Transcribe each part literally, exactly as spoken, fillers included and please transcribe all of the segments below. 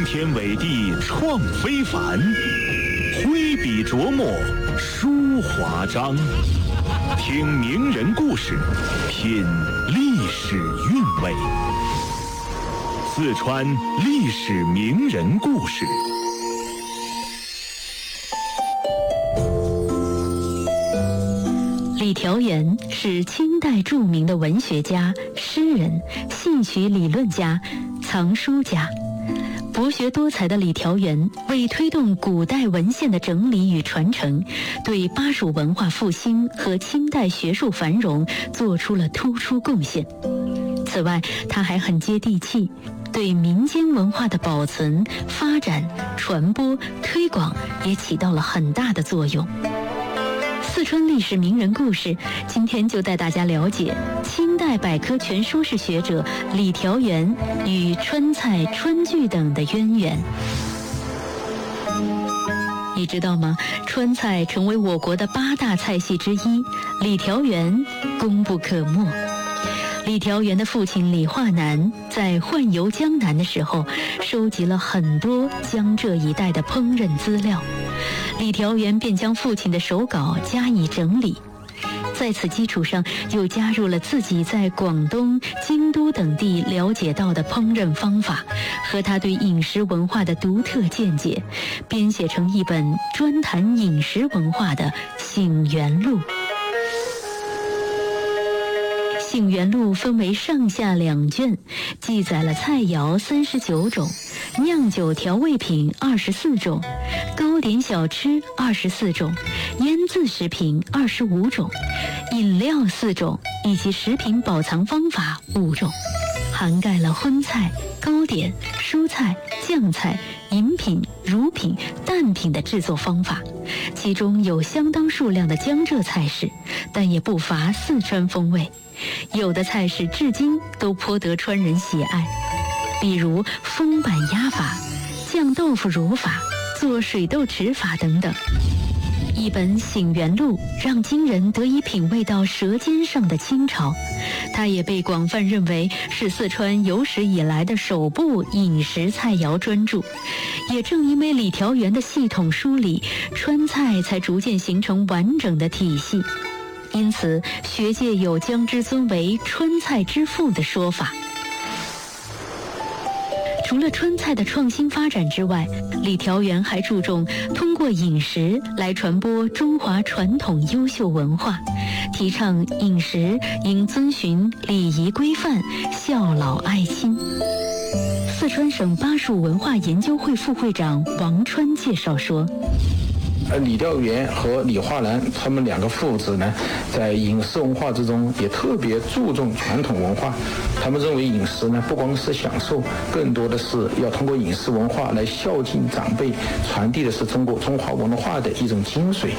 惊天伟地创非凡，挥笔琢磨书华章。听名人故事，品历史韵味。四川历史名人故事。 李调元是清代著名的文学家、诗人、戏曲理论家、藏书家。博学多才的李调元为推动古代文献的整理与传承，对巴蜀文化复兴和清代学术繁荣做出了突出贡献。此外，他还很接地气，对民间文化的保存、发展、传播、推广也起到了很大的作用。四川历史名人故事，今天就带大家了解清代百科全书式学者李调元与川菜、川剧等的渊源。你知道吗？川菜成为我国的八大菜系之一，李调元功不可没。李调元的父亲李化南在宦游江南的时候，收集了很多江浙一带的烹饪资料。李调元便将父亲的手稿加以整理，在此基础上又加入了自己在广东、京都等地了解到的烹饪方法和他对饮食文化的独特见解，编写成一本专谈饮食文化的《醒原录》。《醒原录》分为上下两卷，记载了菜肴三十九种，酿酒调味品二十四种，糕点小吃二十四种，腌制食品二十五种，饮料四种，以及食品保藏方法五种，涵盖了荤菜、糕点、蔬菜、酱菜、饮品、乳品、蛋品的制作方法，其中有相当数量的江浙菜式，但也不乏四川风味。有的菜式至今都颇得川人喜爱，比如风板鸭法、酱豆腐乳法、做水豆豉法等等。一本《醒原录》让京人得以品味到舌尖上的清朝，它也被广泛认为是四川有史以来的首部饮食菜肴专著。也正因为李调元的系统梳理，川菜才逐渐形成完整的体系。因此，学界有将之尊为川菜之父的说法。除了川菜的创新发展之外，李调元还注重通过饮食来传播中华传统优秀文化，提倡饮食应遵循礼仪规范，孝老爱亲。四川省巴蜀文化研究会副会长王川介绍说， 李调元和李化南他们两个父子呢，在饮食文化之中也特别注重传统文化。他们认为饮食呢，不光是享受，更多的是要通过饮食文化来孝敬长辈，传递的是中国中华文化的一种精髓。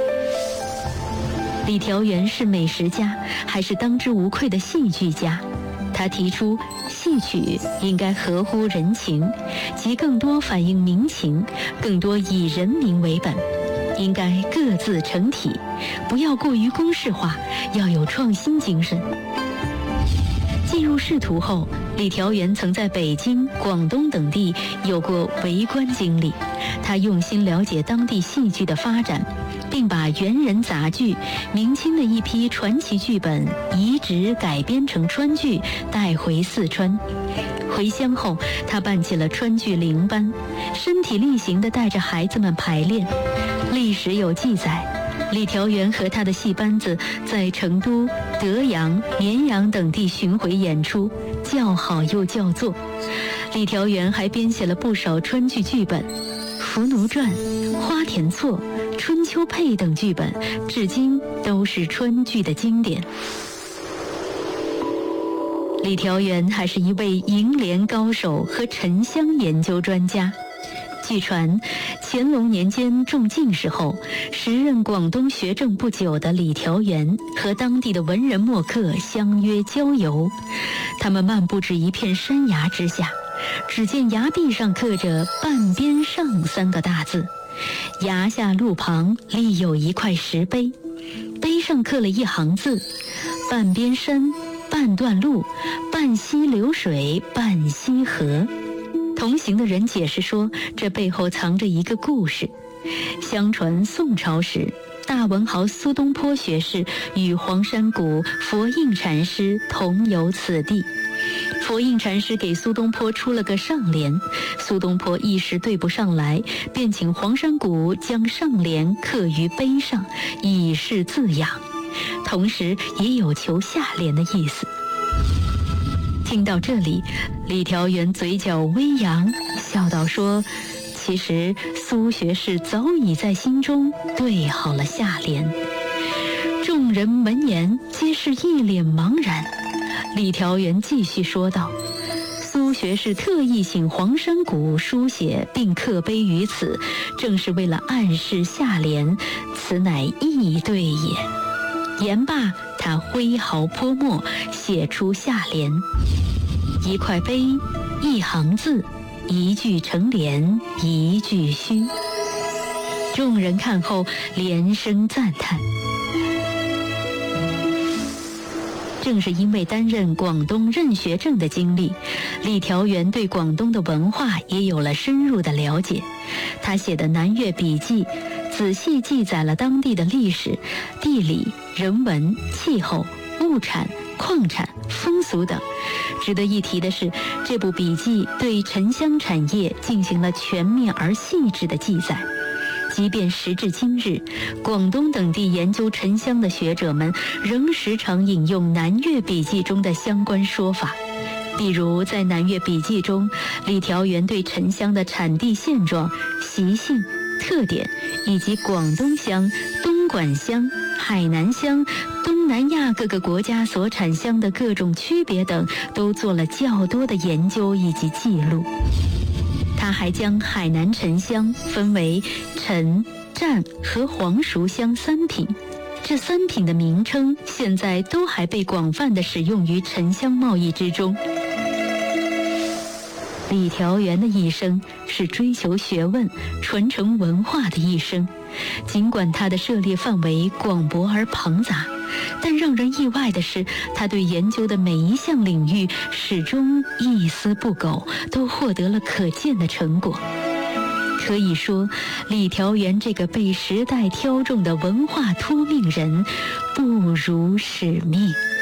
李调元是美食家，还是当之无愧的戏剧家。他提出戏曲应该合乎人情，即更多反映民情，更多以人民为本，应该各自成体，不要过于公式化，要有创新精神。进入仕途后，李调元曾在北京、广东等地有过为官经历。他用心了解当地戏剧的发展，并把元人杂剧、明清的一批传奇剧本移植改编成川剧，带回四川。回乡后，他办起了川剧领班，身体力行地带着孩子们排练。历史有记载，李调元和他的戏班子在成都、德阳、绵阳等地巡回演出，叫好又叫座。李调元还编写了不少川剧剧本，《伏奴传》、《花田错》、《春秋配》等剧本，至今都是川剧的经典。李调元还是一位楹联高手和沉香研究专家。据传，乾隆年间中进士后，时任广东学政不久的李调元和当地的文人墨客相约郊游。他们漫步至一片山崖之下，只见崖壁上刻着“半边上”三个大字，崖下路旁立有一块石碑，碑上刻了一行字：“半边山，半段路，半溪流水半溪河。” 同行的人解释说，这背后藏着一个故事。相传宋朝时，大文豪苏东坡学士与黄山谷佛印禅师同游此地。佛印禅师给苏东坡出了个上联，苏东坡一时对不上来，便请黄山谷将上联刻于碑上，以示自养，同时也有求下联的意思。听到这里，李调元嘴角微扬，笑道说，其实苏学士早已在心中对好了下联。众人闻言皆是一脸茫然。李调元继续说道，苏学士特意请黄山谷书写并刻碑于此，正是为了暗示下联，此乃意对也。言罢，他挥毫泼墨，写出下联：一块碑，一行字，一句成联，一句虚。众人看后连声赞叹。正是因为担任广东任学正的经历，李调元对广东的文化也有了深入的了解。他写的《南粤笔记》仔细记载了当地的历史、地理、人文、气候、物产、矿产、风俗等。值得一提的是，这部笔记对沉香产业进行了全面而细致的记载。即便时至今日，广东等地研究沉香的学者们仍时常引用《南粤笔记》中的相关说法。比如在《南粤笔记》中，李调元对沉香的产地现状、习性、特点，以及广东香、东莞香、海南香、东南亚各个国家所产香的各种区别等，都做了较多的研究以及记录。他还将海南沉香分为沉、湛和黄熟香三品，这三品的名称现在都还被广泛地使用于沉香贸易之中。李调元的一生是追求学问、传承文化的一生，尽管他的涉猎范围广博而庞杂，但让人意外的是，他对研究的每一项领域始终一丝不苟，都获得了可见的成果。可以说，李调元这个被时代挑中的文化托命人，不辱使命。